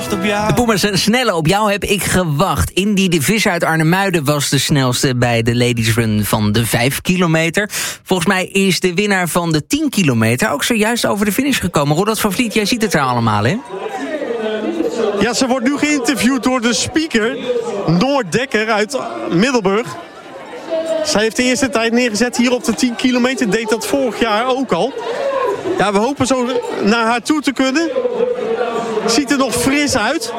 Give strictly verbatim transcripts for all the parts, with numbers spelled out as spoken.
gewacht op jou. De Puma's snelle op jou heb ik gewacht. Indy de Vis uit Arnhemuiden was de snelste bij de Ladies Run van de vijf kilometer. Volgens mij is de winnaar van de tien kilometer ook zojuist over de finish gekomen. Ronald van Vliet, jij ziet het er allemaal, hè? Ja, ze wordt nu geïnterviewd door de speaker, Noor Dekker uit Middelburg. Zij heeft de eerste tijd neergezet hier op de tien kilometer. Deed dat vorig jaar ook al. Ja, we hopen zo naar haar toe te kunnen. Ziet er nog fris uit.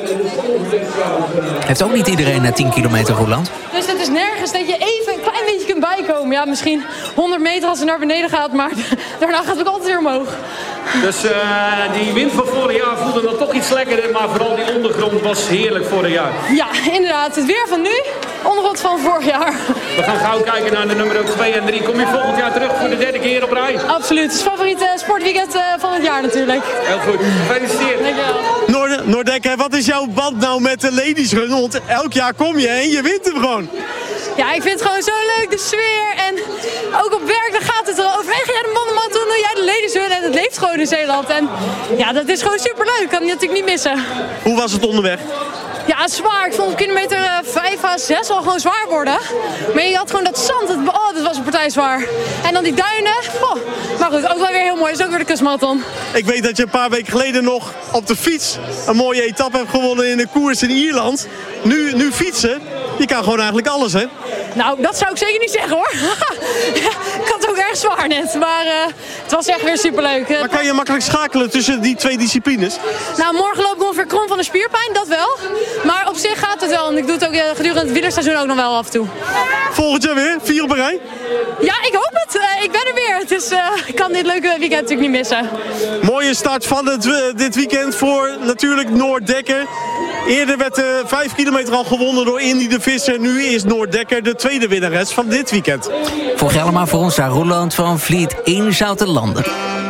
Heeft ook niet iedereen na tien kilometer, Roland? Dus het is nergens dat je even een klein beetje kunt bijkomen. Ja, misschien honderd meter als ze naar beneden gaat, maar daarna gaat het ook altijd weer omhoog. Dus uh, die wind van vorig jaar voelde dan toch iets lekkerder, maar vooral die ondergrond was heerlijk vorig jaar. Ja, inderdaad. Het weer van nu, ondergrond van vorig jaar. We gaan gauw kijken naar de nummer twee en drie. Kom je volgend jaar terug voor de derde keer op rij? Absoluut. Het is het favoriete sportweekend uh, van het jaar natuurlijk. Heel goed. Gefeliciteerd. Dankjewel. Noor, Noordek, wat is jouw band nou met de Ladies Run? Want elk jaar kom je en je wint hem gewoon. Ja, ik vind het gewoon zo leuk, de sfeer. En ook op werk, dan gaat het erover. Hey, ga jij de mannenmat doen, doe jij de Ladies Run. En het leeft gewoon in Zeeland. En ja, dat is gewoon superleuk. Kan je natuurlijk niet missen. Hoe was het onderweg? Ja, zwaar. Ik vond op kilometer vijf à zes al gewoon zwaar worden. Maar je had gewoon dat zand. Het, oh, dat was een partij zwaar. En dan die duinen. Oh. Maar goed, ook wel weer heel mooi. Het is ook weer de kustmarathon. Ik weet dat je een paar weken geleden nog op de fiets een mooie etappe hebt gewonnen in de koers in Ierland. Nu, nu fietsen, je kan gewoon eigenlijk alles, hè? Nou, dat zou ik zeker niet zeggen, hoor. Ik had het ook erg zwaar net. Maar uh, het was echt weer superleuk. Maar kan je makkelijk schakelen tussen die twee disciplines? Nou, morgen loop ik ongeveer krom van de spierpijn, dat wel. Maar op zich gaat het wel. En ik doe het ook uh, gedurende het wielerseizoen ook nog wel af en toe. Volgend jaar weer? Vier op een rij? Ja, ik hoop het. Uh, ik ben er weer. Dus uh, ik kan dit leuke weekend natuurlijk niet missen. Mooie start van het, uh, dit weekend voor natuurlijk Noor Dekker. Eerder werd de vijf kilometer al gewonnen door Indy de Visser. Nu is Noor Dekker de tweede winnares van dit weekend. Volg je allemaal voor ons daar, Roland van Vliet in Zoutelanden.